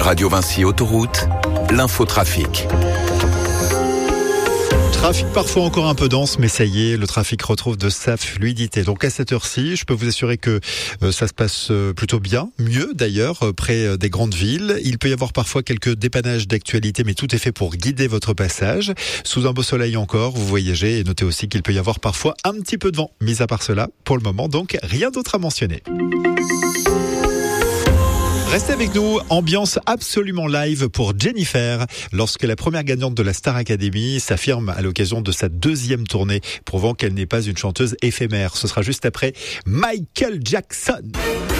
Radio Vinci Autoroute, l'infotrafic. Trafic parfois encore un peu dense, mais ça y est, le trafic retrouve de sa fluidité. Donc à cette heure-ci, je peux vous assurer que ça se passe plutôt bien, mieux d'ailleurs, près des grandes villes. Il peut y avoir parfois quelques dépannages d'actualité, mais tout est fait pour guider votre passage. Sous un beau soleil encore, vous voyagez, et notez aussi qu'il peut y avoir parfois un petit peu de vent. Mis à part cela, pour le moment, donc rien d'autre à mentionner. Restez avec nous, ambiance absolument live pour Jennifer, lorsque la première gagnante de la Star Academy s'affirme à l'occasion de sa deuxième tournée, prouvant qu'elle n'est pas une chanteuse éphémère. Ce sera juste après Michael Jackson.